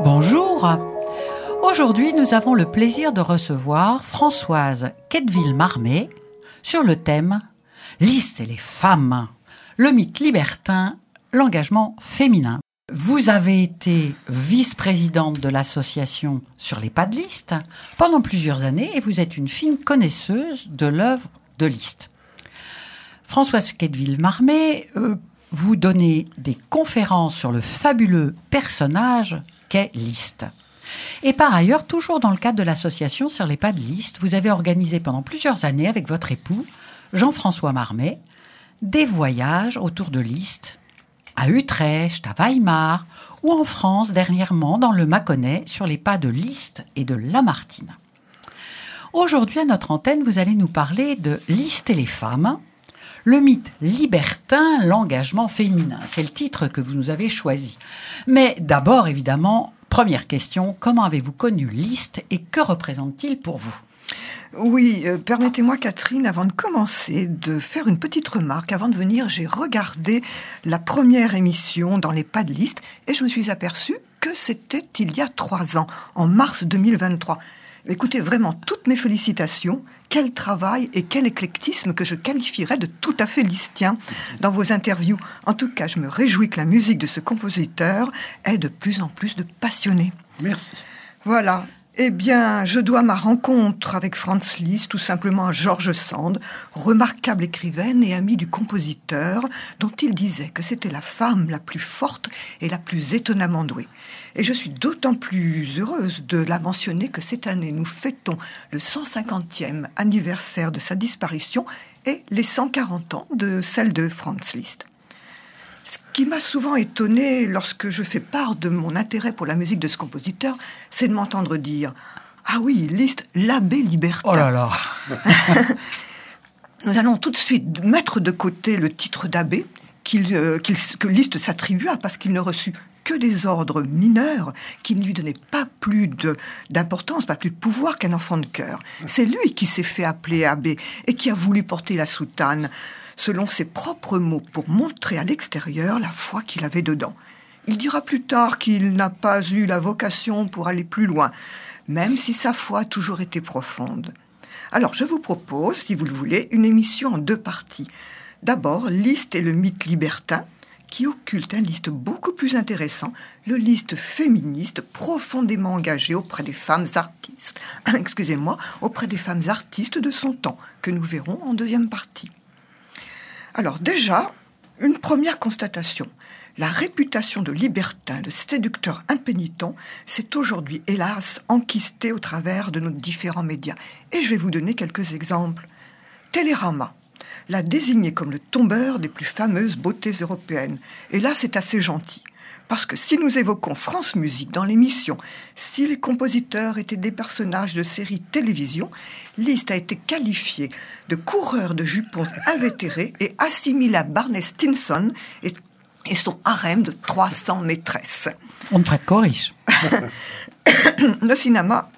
Bonjour. Aujourd'hui, nous avons le plaisir de recevoir Françoise Quetteville-Marmet sur le thème « Liszt et les femmes, le mythe libertin, l'engagement féminin ». Vous avez été vice-présidente de l'association Sur les pas de Liszt pendant plusieurs années et vous êtes une fine connaisseuse de l'œuvre de Liszt. Françoise Quetteville-Marmet, vous donnez des conférences sur le fabuleux personnage qu'est Liszt. Et par ailleurs, toujours dans le cadre de l'association Sur les pas de Liszt, vous avez organisé pendant plusieurs années avec votre époux, Jean-François Marmet, des voyages autour de Liszt, à Utrecht, à Weimar, ou en France dernièrement dans le Mâconnais, sur les pas de Liszt et de Lamartine. Aujourd'hui, à notre antenne, vous allez nous parler de Liszt et les femmes, le mythe libertin, l'engagement féminin. C'est le titre que vous nous avez choisi. Mais d'abord, évidemment, première question, comment avez-vous connu Liszt et que représente-t-il pour vous ? Oui, permettez-moi Catherine, avant de commencer, de faire une petite remarque. Avant de venir, j'ai regardé la première émission dans les pas de Liszt et je me suis aperçue que c'était il y a 3 ans, en mars 2023. Écoutez, vraiment, toutes mes félicitations. Quel travail et quel éclectisme que je qualifierais de tout à fait listien dans vos interviews. En tout cas, je me réjouis que la musique de ce compositeur ait de plus en plus de passionnés. Merci. Voilà. Eh bien, je dois ma rencontre avec Franz Liszt tout simplement à George Sand, remarquable écrivaine et amie du compositeur, dont il disait que c'était la femme la plus forte et la plus étonnamment douée. Et je suis d'autant plus heureuse de la mentionner que cette année, nous fêtons le 150e anniversaire de sa disparition et les 140 ans de celle de Franz Liszt. Ce qui m'a souvent étonnée lorsque je fais part de mon intérêt pour la musique de ce compositeur, c'est de m'entendre dire « Ah oui, Liszt, l'abbé libertin ». Oh là là. Nous allons tout de suite mettre de côté le titre d'abbé que Liszt s'attribua parce qu'il ne reçut que des ordres mineurs qui ne lui donnaient pas plus d'importance, pas plus de pouvoir qu'un enfant de chœur. C'est lui qui s'est fait appeler abbé et qui a voulu porter la soutane selon ses propres mots, pour montrer à l'extérieur la foi qu'il avait dedans. Il dira plus tard qu'il n'a pas eu la vocation pour aller plus loin, même si sa foi a toujours été profonde. Alors, je vous propose, si vous le voulez, une émission en 2 parties. D'abord, Liszt et le mythe libertin, qui occulte un Liszt beaucoup plus intéressant, le Liszt féministe profondément engagé auprès des femmes artistes, auprès des femmes artistes de son temps, que nous verrons en 2e partie. Alors déjà, une première constatation. La réputation de libertin, de séducteur impénitent, s'est aujourd'hui, hélas, enquistée au travers de nos différents médias. Et je vais vous donner quelques exemples. Télérama l'a désigné comme le tombeur des plus fameuses beautés européennes. Et là, c'est assez gentil. Parce que si nous évoquons France Musique dans l'émission, si les compositeurs étaient des personnages de séries télévision, Liszt a été qualifié de coureur de jupons invétéré et assimilé à Barney Stinson et son harem de 300 maîtresses. On ne prête qu'aux riches. Le cinéma,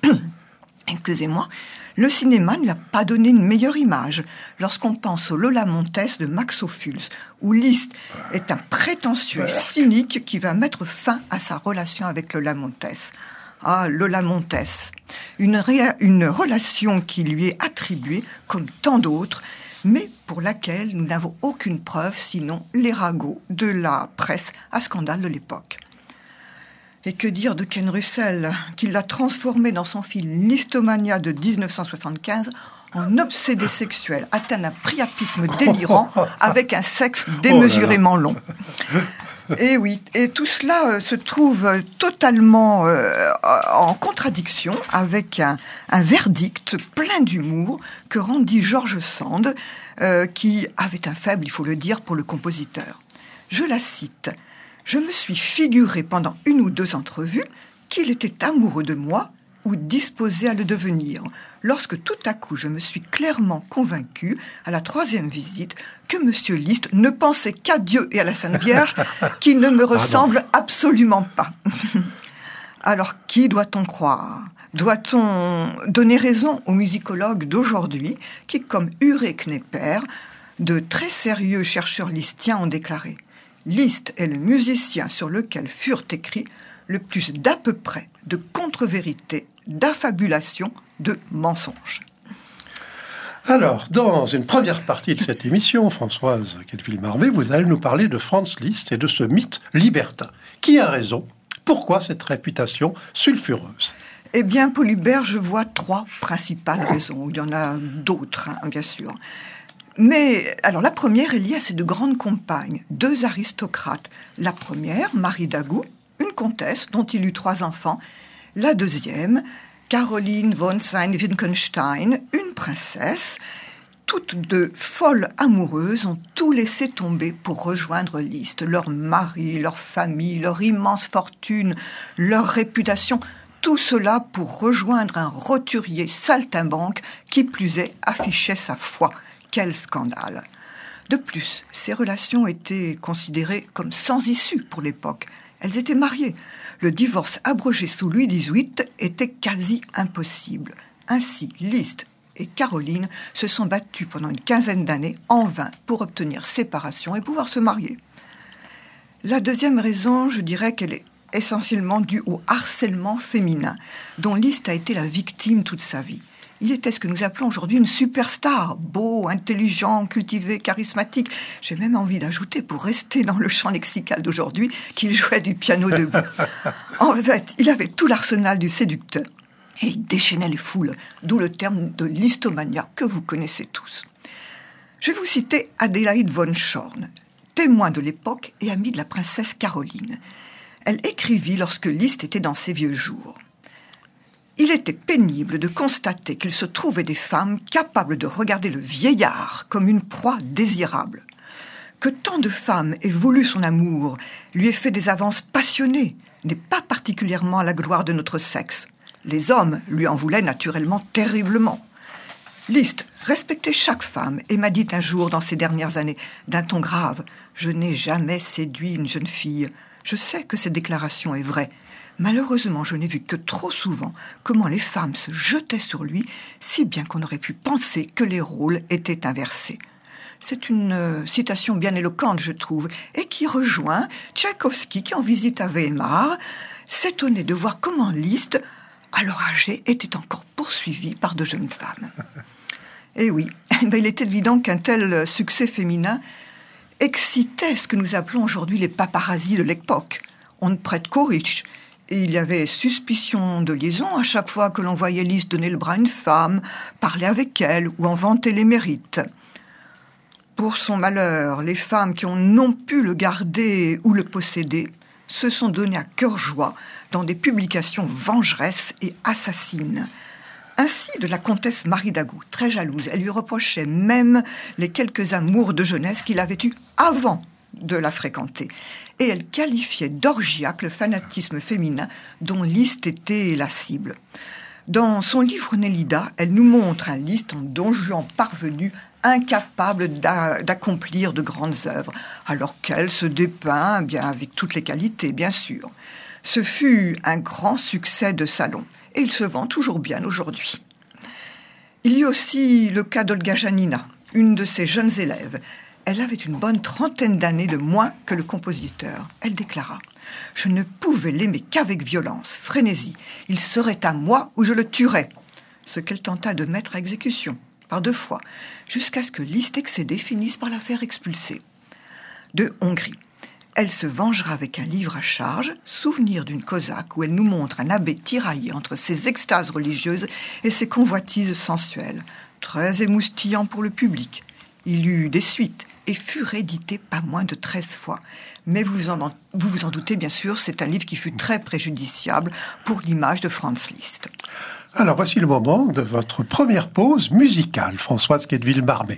le cinéma ne lui a pas donné une meilleure image lorsqu'on pense au Lola Montès de Max Ophuls, où Liszt est un prétentieux cynique qui va mettre fin à sa relation avec Lola Montès. Ah, Lola Montès, une relation qui lui est attribuée comme tant d'autres, mais pour laquelle nous n'avons aucune preuve, sinon les ragots de la presse à scandale de l'époque. Et que dire de Ken Russell, qui l'a transformé dans son film Listomania de 1975 en obsédé sexuel, atteint d'un priapisme délirant avec un sexe démesurément long. Et oui, et tout cela se trouve totalement en contradiction avec un verdict plein d'humour que rendit George Sand, qui avait un faible, il faut le dire, pour le compositeur. Je la cite. « Je me suis figuré pendant 1 ou 2 entrevues qu'il était amoureux de moi ou disposé à le devenir, lorsque tout à coup je me suis clairement convaincu, à la 3e visite, que M. Liszt ne pensait qu'à Dieu et à la Sainte Vierge, qui ne me ressemblent absolument pas. » Alors, qui doit-on croire ? Doit-on donner raison aux musicologues d'aujourd'hui qui, comme Uré Knepper, de très sérieux chercheurs listiens ont déclaré « Liszt est le musicien sur lequel furent écrits le plus d'à peu près de contre-vérités, d'affabulations, de mensonges. Alors, dans une première partie de cette émission, Françoise Queteville-Marmé, vous allez nous parler de Franz Liszt et de ce mythe libertin. Qui a raison ? Pourquoi cette réputation sulfureuse ? Eh bien, Paul Hubert, je vois 3 principales raisons. Il y en a d'autres, bien sûr. Mais, alors, la première est liée à ces 2 grandes compagnes, 2 aristocrates. La première, Marie d'Agoult, une comtesse dont il eut 3 enfants. La deuxième, Caroline von Sayn-Wittgenstein, une princesse. Toutes 2 folles amoureuses ont tout laissé tomber pour rejoindre Liszt. Leur mari, leur famille, leur immense fortune, leur réputation, tout cela pour rejoindre un roturier saltimbanque qui plus est affichait sa foi. Quel scandale! De plus, ces relations étaient considérées comme sans issue pour l'époque. Elles étaient mariées. Le divorce abrogé sous Louis XVIII était quasi impossible. Ainsi, Liszt et Caroline se sont battus pendant une quinzaine d'années en vain pour obtenir séparation et pouvoir se marier. La deuxième raison, je dirais qu'elle est essentiellement due au harcèlement féminin, dont Liszt a été la victime toute sa vie. Il était ce que nous appelons aujourd'hui une superstar, beau, intelligent, cultivé, charismatique. J'ai même envie d'ajouter, pour rester dans le champ lexical d'aujourd'hui, qu'il jouait du piano debout. En fait, il avait tout l'arsenal du séducteur. Et il déchaînait les foules, d'où le terme de listomania que vous connaissez tous. Je vais vous citer Adélaïde von Schorn, témoin de l'époque et amie de la princesse Caroline. Elle écrivit lorsque Liszt était dans ses vieux jours. Il était pénible de constater qu'il se trouvait des femmes capables de regarder le vieillard comme une proie désirable. Que tant de femmes aient voulu son amour, lui aient fait des avances passionnées, n'est pas particulièrement à la gloire de notre sexe. Les hommes lui en voulaient naturellement terriblement. Liszt respectait chaque femme et m'a dit un jour dans ces dernières années, d'un ton grave, « Je n'ai jamais séduit une jeune fille. Je sais que cette déclaration est vraie. Malheureusement, je n'ai vu que trop souvent comment les femmes se jetaient sur lui, si bien qu'on aurait pu penser que les rôles étaient inversés. » C'est une citation bien éloquente, je trouve, et qui rejoint Tchaïkovski, qui en visite à Weimar, s'étonnait de voir comment Liszt, alors âgé, était encore poursuivi par de jeunes femmes. Et oui, il était évident qu'un tel succès féminin excitait ce que nous appelons aujourd'hui les paparazzis de l'époque. On ne prête qu'aux riches. Et il y avait suspicion de liaison à chaque fois que l'on voyait Liszt donner le bras à une femme, parler avec elle ou en vanter les mérites. Pour son malheur, les femmes qui ont non pu le garder ou le posséder se sont données à cœur joie dans des publications vengeresses et assassines. Ainsi de la comtesse Marie d'Agoult, très jalouse. Elle lui reprochait même les quelques amours de jeunesse qu'il avait eus avant de la fréquenter. Et elle qualifiait d'orgiaque le fanatisme féminin dont Liszt était la cible. Dans son livre Nélida, elle nous montre un Liszt en Don Juan parvenu, incapable d'accomplir de grandes œuvres, alors qu'elle se dépeint bien avec toutes les qualités, bien sûr. Ce fut un grand succès de salon, et il se vend toujours bien aujourd'hui. Il y a aussi le cas d'Olga Janina, une de ses jeunes élèves. Elle avait une bonne trentaine d'années de moins que le compositeur. Elle déclara « Je ne pouvais l'aimer qu'avec violence, frénésie. Il serait à moi ou je le tuerais. » Ce qu'elle tenta de mettre à exécution, par 2 fois, jusqu'à ce que Liszt excédé finisse par la faire expulser. De Hongrie. Elle se vengera avec un livre à charge, Souvenir d'une Cosaque, où elle nous montre un abbé tiraillé entre ses extases religieuses et ses convoitises sensuelles. Très émoustillant pour le public. Il eut des suites et fut réédité pas moins de 13 fois. Mais vous vous en doutez, bien sûr, c'est un livre qui fut très préjudiciable pour l'image de Franz Liszt. Alors, voici le moment de votre première pause musicale, Françoise Queteville-Marmé.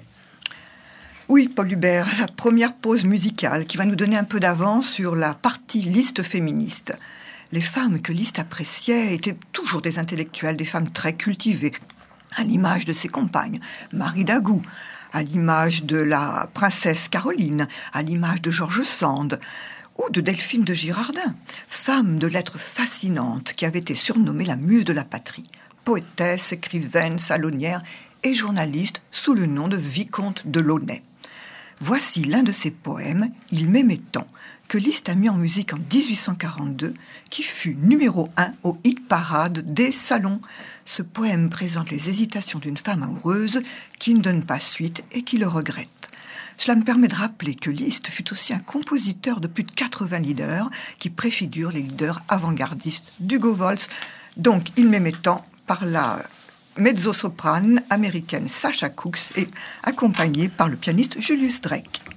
Oui, Paul Hubert, la première pause musicale qui va nous donner un peu d'avance sur la partie Liszt féministe. Les femmes que Liszt appréciait étaient toujours des intellectuelles, des femmes très cultivées, à l'image de ses compagnes, Marie d'Agoult, à l'image de la princesse Caroline, à l'image de George Sand, ou de Delphine de Girardin, femme de lettres fascinante qui avait été surnommée la muse de la patrie, poétesse, écrivaine, salonnière et journaliste sous le nom de Vicomte de Launay. Voici l'un de ses poèmes, Il m'aimait tant, que Liszt a mis en musique en 1842, qui fut numéro 1 au hit parade des salons. Ce poème présente les hésitations d'une femme amoureuse qui ne donne pas suite et qui le regrette. Cela me permet de rappeler que Liszt fut aussi un compositeur de plus de 80 leaders qui préfigurent les leaders avant-gardistes d'Hugo Wolf. Donc, Il m'aimait tant par la mezzo-soprane américaine Sasha Cooks et accompagnée par le pianiste Julius Drake.